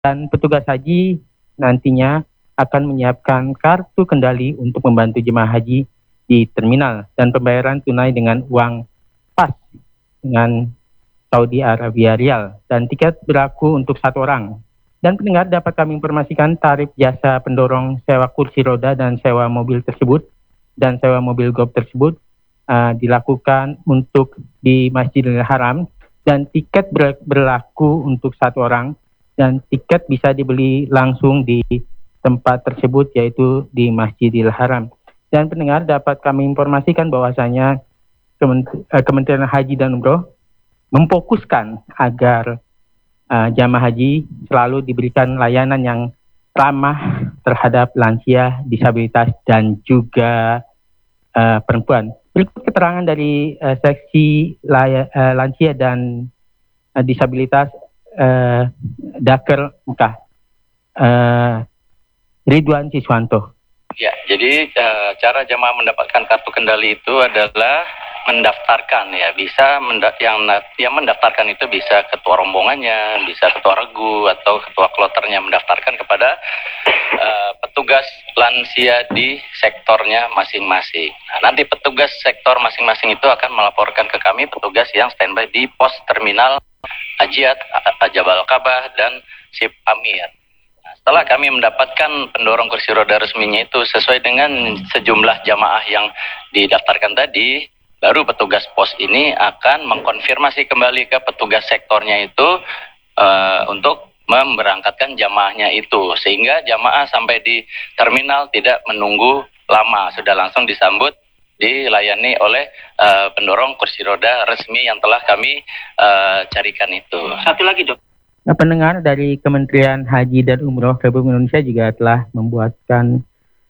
Dan petugas haji nantinya akan menyiapkan kartu kendali untuk membantu jemaah haji di terminal dan pembayaran tunai dengan uang pas dengan Saudi Arabia Rial dan tiket berlaku untuk 1 orang. Dan pendengar, dapat kami informasikan tarif jasa pendorong sewa kursi roda dan sewa mobil tersebut dan sewa mobil golf tersebut dilakukan untuk di Masjidil Haram dan tiket berlaku untuk 1 orang dan tiket bisa dibeli langsung di tempat tersebut yaitu di Masjidil Haram. Dan pendengar, dapat kami informasikan bahwasanya Kementerian Haji dan Umroh memfokuskan agar jamaah haji selalu diberikan layanan yang ramah terhadap lansia, disabilitas dan juga perempuan. Berikut keterangan dari seksi lansia dan disabilitas Daker Mekah, Ridwan Siswanto. Ya, jadi cara jemaah mendapatkan kartu kendali itu adalah mendaftarkan ya, bisa yang mendaftarkan itu bisa ketua rombongannya, bisa ketua regu atau ketua kloternya mendaftarkan kepada petugas lansia di sektornya masing-masing. Nah, nanti petugas sektor masing-masing itu akan melaporkan ke kami petugas yang standby di pos terminal Hajiat, Jabal Kabah dan Sip Amir. Nah, setelah kami mendapatkan pendorong kursi roda resminya itu sesuai dengan sejumlah jamaah yang didaftarkan tadi, baru petugas pos ini akan mengkonfirmasi kembali ke petugas sektornya itu untuk memberangkatkan jamaahnya itu, sehingga jamaah sampai di terminal tidak menunggu lama, sudah langsung disambut, dilayani oleh pendorong kursi roda resmi yang telah kami carikan itu. Satu lagi, Dok. Nah, pendengar, dari Kementerian Haji dan Umroh Republik Indonesia juga telah membuatkan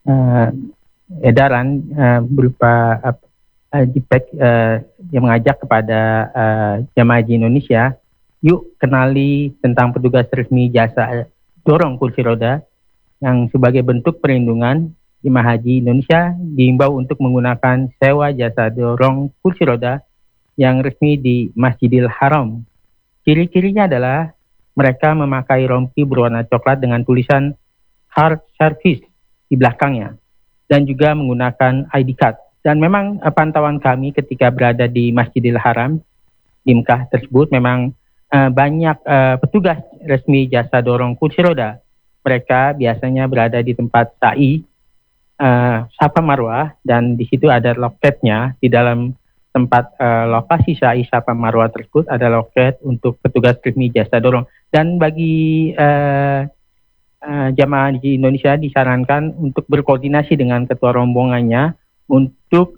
edaran berupa JPEG yang mengajak kepada jamaah haji Indonesia, yuk kenali tentang petugas resmi jasa dorong kursi roda yang sebagai bentuk perlindungan jemaah haji Indonesia diimbau untuk menggunakan sewa jasa dorong kursi roda yang resmi di Masjidil Haram. Ciri-cirinya adalah mereka memakai rompi berwarna coklat dengan tulisan hard service di belakangnya dan juga menggunakan ID card. Dan memang pantauan kami ketika berada di Masjidil Haram di Mekah tersebut memang banyak petugas resmi jasa dorong kursi roda. Mereka biasanya berada di tempat sa'i Safa Marwah dan di situ ada loketnya. Di dalam tempat lokasi sa'i Safa Marwah tersebut ada loket untuk petugas resmi jasa dorong. Dan bagi jamaah haji Indonesia disarankan untuk berkoordinasi dengan ketua rombongannya untuk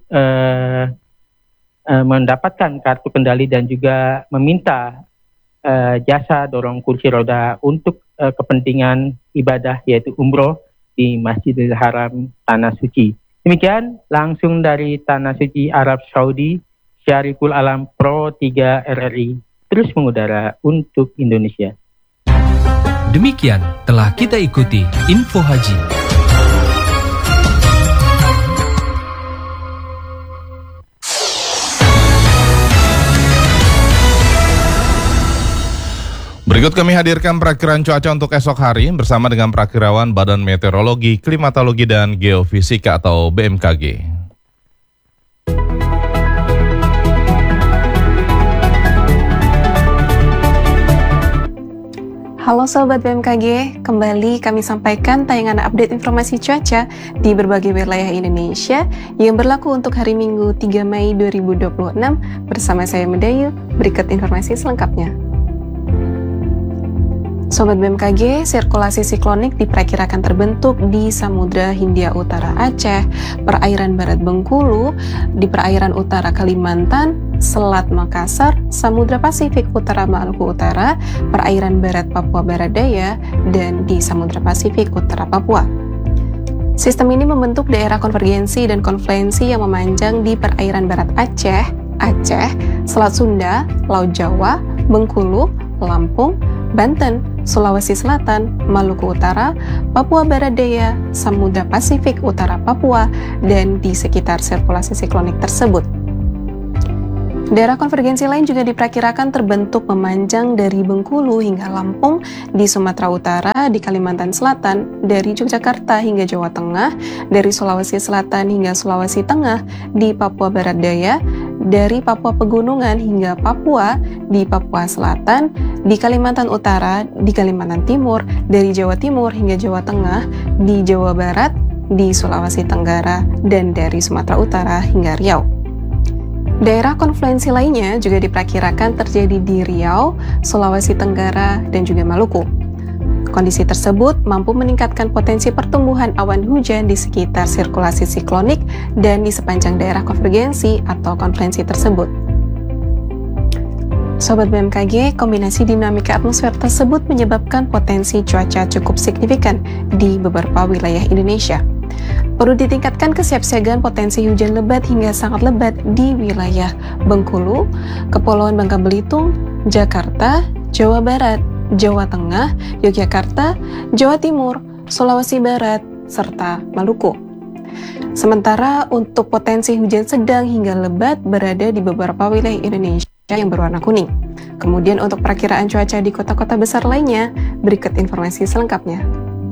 mendapatkan kartu kendali dan juga meminta jasa dorong kursi roda untuk kepentingan ibadah yaitu umroh di Masjidil Haram Tanah Suci. Demikian langsung dari Tanah Suci Arab Saudi, Syariful Alam Pro 3 RRI terus mengudara untuk Indonesia. Demikian telah kita ikuti Info Haji. Berikut kami hadirkan perakiran cuaca untuk esok hari bersama dengan Perakirawan Badan Meteorologi, Klimatologi, dan Geofisika atau BMKG. Halo Sobat BMKG, kembali kami sampaikan tayangan update informasi cuaca di berbagai wilayah Indonesia yang berlaku untuk hari Minggu 3 Mei 2026 bersama saya Medayu. Berikut informasi selengkapnya. Sobat BMKG, sirkulasi siklonik diperkirakan terbentuk di Samudra Hindia Utara Aceh, perairan barat Bengkulu, di perairan utara Kalimantan, Selat Makassar, Samudra Pasifik Utara Maluku Utara, perairan barat Papua Barat Daya, dan di Samudra Pasifik Utara Papua. Sistem ini membentuk daerah konvergensi dan konfluensi yang memanjang di perairan barat Aceh, Selat Sunda, Laut Jawa, Bengkulu, Lampung, Banten, Sulawesi Selatan, Maluku Utara, Papua Barat Daya, Samudra Pasifik Utara Papua, dan di sekitar sirkulasi siklonik tersebut. Daerah konvergensi lain juga diperkirakan terbentuk memanjang dari Bengkulu hingga Lampung, di Sumatera Utara, di Kalimantan Selatan, dari Yogyakarta hingga Jawa Tengah, dari Sulawesi Selatan hingga Sulawesi Tengah, di Papua Barat Daya, dari Papua Pegunungan hingga Papua, di Papua Selatan, di Kalimantan Utara, di Kalimantan Timur, dari Jawa Timur hingga Jawa Tengah, di Jawa Barat, di Sulawesi Tenggara, dan dari Sumatera Utara hingga Riau. Daerah konfluensi lainnya juga diperkirakan terjadi di Riau, Sulawesi Tenggara, dan juga Maluku. Kondisi tersebut mampu meningkatkan potensi pertumbuhan awan hujan di sekitar sirkulasi siklonik dan di sepanjang daerah konvergensi atau konfluensi tersebut. Sobat BMKG, kombinasi dinamika atmosfer tersebut menyebabkan potensi cuaca cukup signifikan di beberapa wilayah Indonesia. Perlu ditingkatkan kesiapsiagaan potensi hujan lebat hingga sangat lebat di wilayah Bengkulu, Kepulauan Bangka Belitung, Jakarta, Jawa Barat, Jawa Tengah, Yogyakarta, Jawa Timur, Sulawesi Barat, serta Maluku. Sementara untuk potensi hujan sedang hingga lebat berada di beberapa wilayah Indonesia yang berwarna kuning. Kemudian untuk perakiraan cuaca di kota-kota besar lainnya, berikut informasi selengkapnya.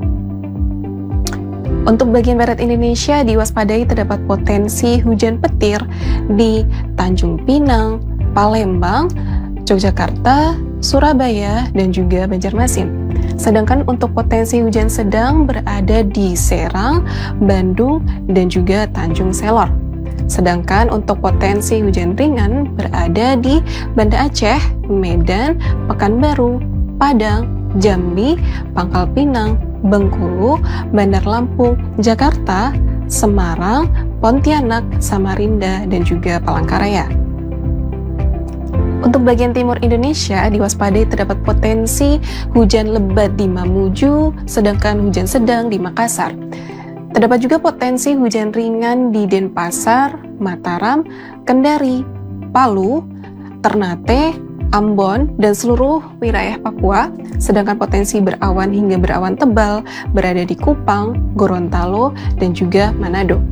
Untuk bagian barat Indonesia, diwaspadai terdapat potensi hujan petir di Tanjung Pinang, Palembang, Yogyakarta, Surabaya, dan juga Banjarmasin. Sedangkan untuk potensi hujan sedang berada di Serang, Bandung, dan juga Tanjung Selor. Sedangkan untuk potensi hujan ringan berada di Banda Aceh, Medan, Pekanbaru, Padang, Jambi, Pangkal Pinang, Bengkulu, Bandar Lampung, Jakarta, Semarang, Pontianak, Samarinda, dan juga Palangkaraya. Untuk bagian timur Indonesia, diwaspadai terdapat potensi hujan lebat di Mamuju, sedangkan hujan sedang di Makassar. Terdapat juga potensi hujan ringan di Denpasar, Mataram, Kendari, Palu, Ternate, Ambon, dan seluruh wilayah Papua, sedangkan potensi berawan hingga berawan tebal berada di Kupang, Gorontalo, dan juga Manado.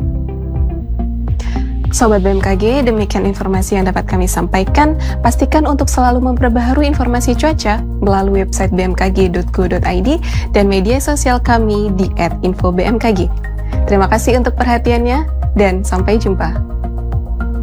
Sobat BMKG, demikian informasi yang dapat kami sampaikan. Pastikan untuk selalu memperbaharui informasi cuaca melalui website bmkg.go.id dan media sosial kami di @infobmkg. Terima kasih untuk perhatiannya dan sampai jumpa.